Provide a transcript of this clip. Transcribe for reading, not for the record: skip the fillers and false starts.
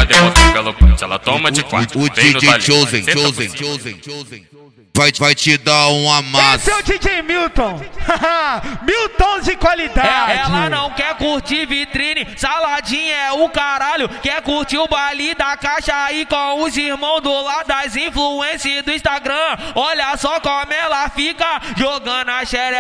devolver pelo punch, ela toma de quatro. O DJ Chosen vai te dar um amasso. Esse é o DJ Milton. Milton de qualidade. Ela não quer curtir vitrine, saladinha é o caralho. Quer curtir o baile da caixa aí com os irmãos do lado das influências do Instagram. Olha só como ela fica jogando a xereca.